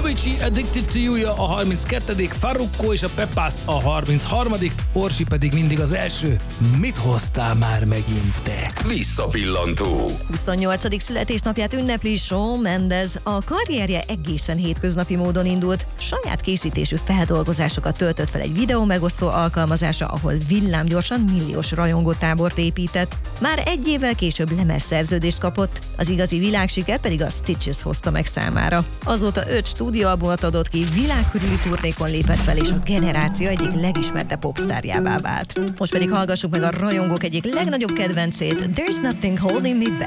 Avicii Addicted to You a 32., Farruko és a Pepas a 33., Orsi pedig mindig az első. Mit hoztál már megint te? Visszapillantó. 28. születésnapját ünnepli Shawn Mendes. A karrierje egészen hétköznapi módon indult. Saját készítésű feldolgozásokat töltött fel egy videó megosztó alkalmazásra, ahol villámgyorsan milliós rajongótábort épített. Már egy évvel később lemezszerződést kapott, az igazi világsiker pedig a Stitches hozta meg számára. Azóta 5 stúdióalbumot adott ki, világkörüli turnékon lépett fel, és a generáció egyik legismertebb popsztárjává vált. Most pedig hallgassuk meg a rajongók egyik legnagyobb kedvencét, There's Nothing Holding Me Back.